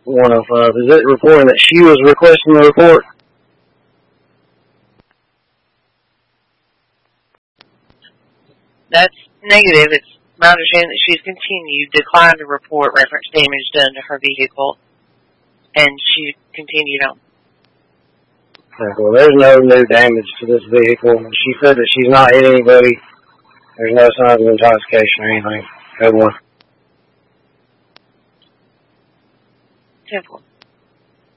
is it reporting that she was requesting the report? That's negative. It's my understanding that she's declined to report reference damage done to her vehicle, and she continued on. Well, there's no new damage to this vehicle. She said that she's not hit anybody. There's no signs of intoxication or anything. Good one. 10-4.